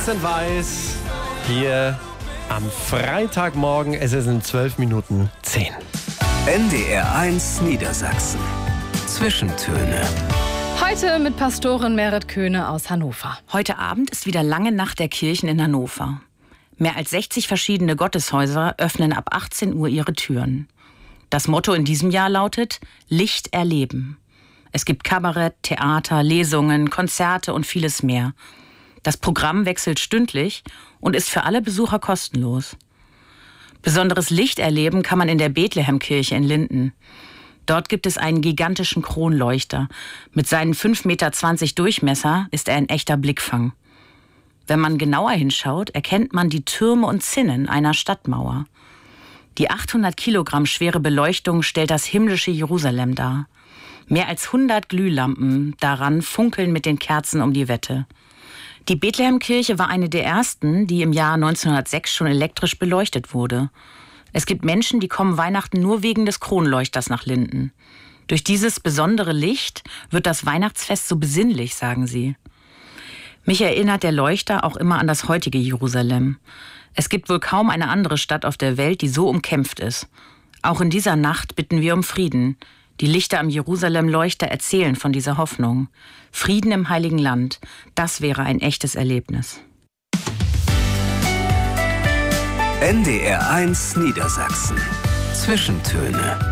Vincent Weiss hier am Freitagmorgen. Es ist in 12 Minuten 10. NDR 1 Niedersachsen. Zwischentöne. Heute mit Pastorin Merit Köhne aus Hannover. Heute Abend ist wieder lange Nacht der Kirchen in Hannover. Mehr als 60 verschiedene Gotteshäuser öffnen ab 18 Uhr ihre Türen. Das Motto in diesem Jahr lautet: Licht erleben. Es gibt Kabarett, Theater, Lesungen, Konzerte und vieles mehr. Das Programm wechselt stündlich und ist für alle Besucher kostenlos. Besonderes Licht erleben kann man in der Bethlehemkirche in Linden. Dort gibt es einen gigantischen Kronleuchter. Mit seinen 5,20 Meter Durchmesser ist er ein echter Blickfang. Wenn man genauer hinschaut, erkennt man die Türme und Zinnen einer Stadtmauer. Die 800 Kilogramm schwere Beleuchtung stellt das himmlische Jerusalem dar. Mehr als 100 Glühlampen daran funkeln mit den Kerzen um die Wette. Die Bethlehemkirche war eine der ersten, die im Jahr 1906 schon elektrisch beleuchtet wurde. Es gibt Menschen, die kommen Weihnachten nur wegen des Kronleuchters nach Linden. Durch dieses besondere Licht wird das Weihnachtsfest so besinnlich, sagen sie. Mich erinnert der Leuchter auch immer an das heutige Jerusalem. Es gibt wohl kaum eine andere Stadt auf der Welt, die so umkämpft ist. Auch in dieser Nacht bitten wir um Frieden. Die Lichter am Jerusalem-Leuchter erzählen von dieser Hoffnung. Frieden im Heiligen Land, das wäre ein echtes Erlebnis. NDR 1 Niedersachsen. Zwischentöne.